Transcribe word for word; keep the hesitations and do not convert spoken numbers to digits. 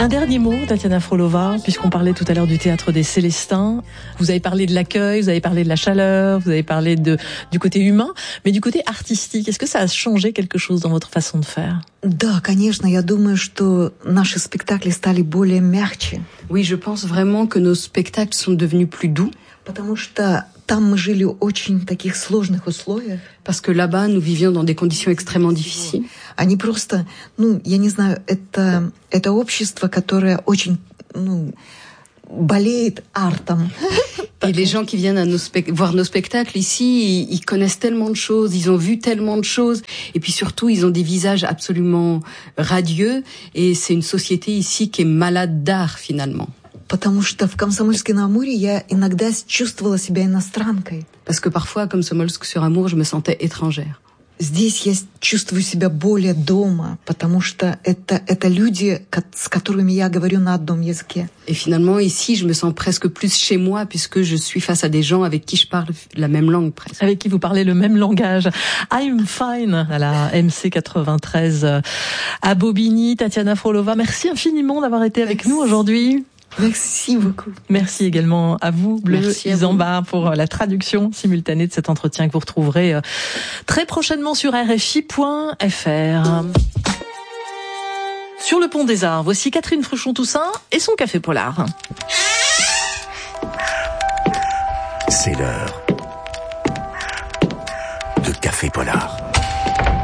Un dernier mot, Tatiana Frolova, puisqu'on parlait tout à l'heure du théâtre des Célestins. Vous avez parlé de l'accueil, vous avez parlé de la chaleur, vous avez parlé de, du côté humain, mais du côté artistique, est-ce que ça a changé quelque chose dans votre façon de faire? Да, конечно, я думаю, что наши спектакли стали более мягче. Oui, je pense vraiment que nos spectacles sont devenus plus doux. Потому что там мы жили в очень таких сложных условиях. Parce que là-bas, nous vivions dans des conditions extrêmement difficiles. Они просто, ну, я не знаю, это, это общество, которое очень, ну, болеет артом. Et les gens qui viennent à nos spect- voir nos spectacles ici, ils, ils connaissent tellement de choses, ils ont vu tellement de choses, et puis surtout, ils ont des visages absolument radieux, et c'est une société ici qui est malade d'art, finalement. Потому что в Комсомольске-на-Амуре я иногда чувствовала себя иностранкой. Parce que parfois, à Комсомольск-sur-Амур, je me sentais étrangère. Здесь я чувствую себя более дома, потому что это, это люди, с которыми я говорю на одном языке. Et finalement, ici, je me sens presque plus chez moi, puisque je suis face à des gens avec qui je parle la même langue, presque. Avec qui vous parlez le même langage. I'm fine, à la M C quatre-vingt-treize à Bobigny. Tatiana Frolova, merci infiniment d'avoir été avec Merci. nous aujourd'hui. Merci beaucoup. Merci également à vous, Bleu Merci à Isamba, pour la traduction simultanée de cet entretien que vous retrouverez très prochainement sur R F I point F R. Sur le pont des Arts, voici Catherine Fruchon-Toussaint et son café polar. C'est l'heure.